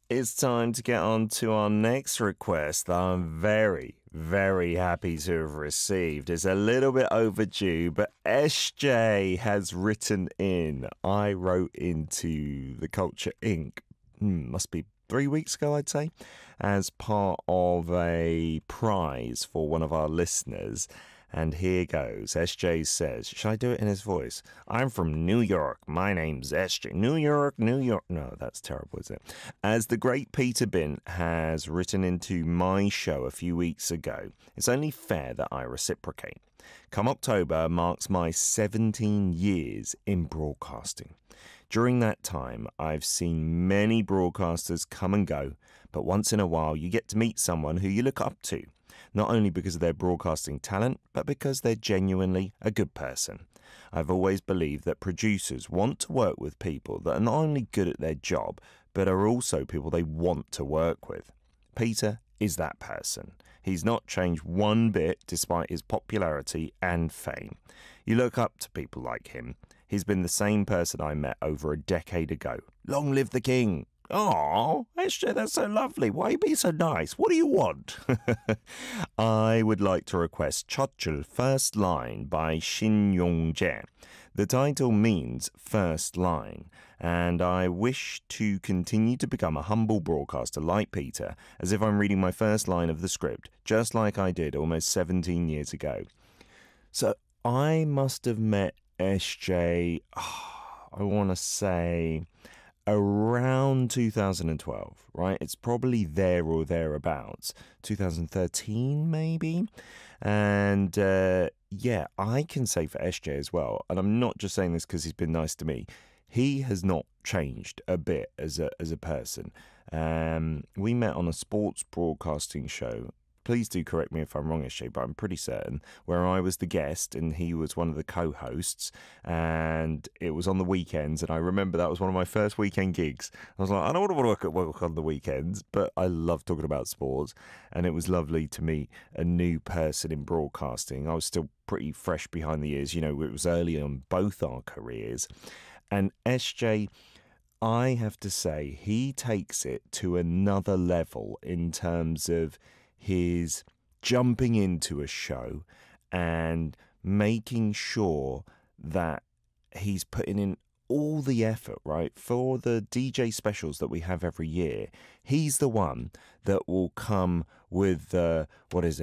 It's time to get on to our next request that I'm very, very happy to have received. It's a little bit overdue, but SJ has written in. I wrote into the Culture Inc. Must be 3 weeks ago, I'd say, as part of a prize for one of our listeners. And here goes. SJ says, should I do it in his voice? I'm from New York. My name's SJ. New York, New York. No, that's terrible, is it? As the great Peter Bint has written into my show a few weeks ago, it's only fair that I reciprocate. Come October marks my 17 years in broadcasting. During that time, I've seen many broadcasters come and go, but once in a while you get to meet someone who you look up to. Not only because of their broadcasting talent, but because they're genuinely a good person. I've always believed that producers want to work with people that are not only good at their job, but are also people they want to work with. Peter is that person. He's not changed one bit despite his popularity and fame. You look up to people like him. He's been the same person I met over a decade ago. Long live the king! Oh, SJ, that's so lovely. Why are you being so nice? What do you want? I would like to request Chotchul First Line by Shin Yong-jae. The title means first line, and I wish to continue to become a humble broadcaster like Peter, as if I'm reading my first line of the script, just like I did almost 17 years ago. So I must have met SJ, I want to say around 2012, right? It's probably there or thereabouts. 2013, maybe? And yeah, I can say for SJ as well, and I'm not just saying this because he's been nice to me, he has not changed a bit as a person. We met on a sports broadcasting show. Please do correct me if I'm wrong, SJ, but I'm pretty certain, where I was the guest and he was one of the co-hosts, and it was on the weekends, and I remember that was one of my first weekend gigs. I was like, I don't want to work on the weekends, but I love talking about sports, and it was lovely to meet a new person in broadcasting. I was still pretty fresh behind the ears, you know, it was early on both our careers, and SJ, I have to say, he takes it to another level in terms of his jumping into a show and making sure that he's putting in all the effort, right? For the DJ specials that we have every year, he's the one that will come with, what is it?